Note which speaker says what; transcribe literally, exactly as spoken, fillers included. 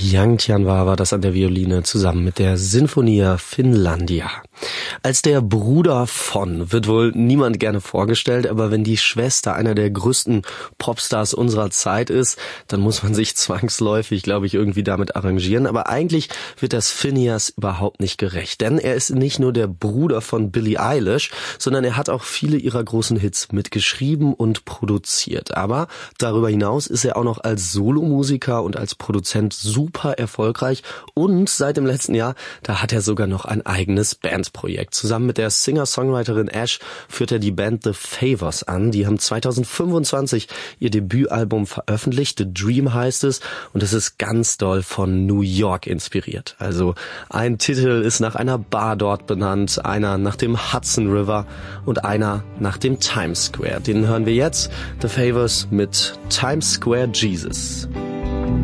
Speaker 1: Jangtian war das an der Violine zusammen mit der Sinfonia Finlandia. Als der Bruder von wird wohl niemand gerne vorgestellt, aber wenn die Schwester einer der größten Popstars unserer Zeit ist, dann muss man sich zwangsläufig, glaube ich, irgendwie damit arrangieren. Aber eigentlich wird das Finneas überhaupt nicht gerecht, denn er ist nicht nur der Bruder von Billie Eilish, sondern er hat auch viele ihrer großen Hits mitgeschrieben und produziert. Aber darüber hinaus ist er auch noch als Solomusiker und als Produzent super erfolgreich und seit dem letzten Jahr, da hat er sogar noch ein eigenes Bandprojekt. Zusammen mit der Singer-Songwriterin Ash führt er die Band The Favours an. Die haben zwanzig fünfundzwanzig ihr Debütalbum veröffentlicht. The Dream heißt es und es ist ganz doll von New York inspiriert. Also ein Titel ist nach einer Bar dort benannt, einer nach dem Hudson River und einer nach dem Times Square. Den hören wir jetzt. The Favours mit Times Square Jesus.